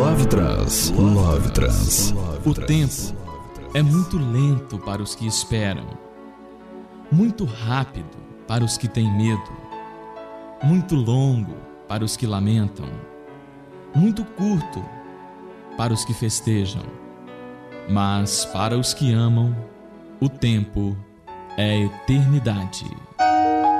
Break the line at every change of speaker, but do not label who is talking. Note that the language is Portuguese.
Love Trans. Love Trans.
O tempo é muito lento para os que esperam, muito rápido para os que têm medo, muito longo para os que lamentam, muito curto para os que festejam. Mas para os que amam, o tempo é eternidade.